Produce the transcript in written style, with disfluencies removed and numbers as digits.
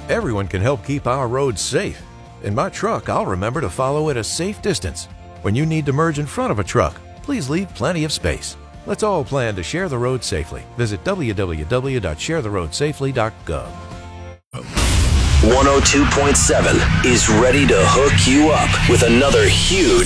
Everyone can help keep our roads safe. In my truck, I'll remember to follow at a safe distance. When you need to merge in front of a truck, please leave plenty of space. Let's all plan to share the road safely. Visit www.sharetheroadsafely.gov. 102.7 is ready to hook you up with another huge